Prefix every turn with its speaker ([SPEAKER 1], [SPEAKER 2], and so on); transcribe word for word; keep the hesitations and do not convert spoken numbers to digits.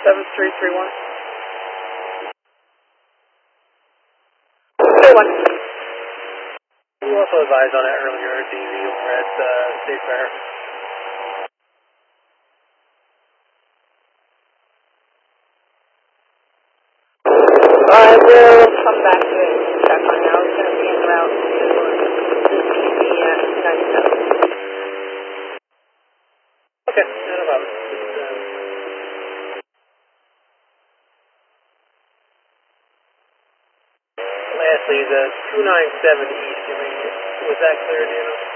[SPEAKER 1] seven three three one. Two one.
[SPEAKER 2] You also advised on it earlier, D V over at uh, State Fair.
[SPEAKER 1] I will come back to it and check on it. I was going to be en route to the uh, ninety-seven.
[SPEAKER 2] Okay, no problem. Just, uh, lastly, the two nine seven East, was that clear, do you know?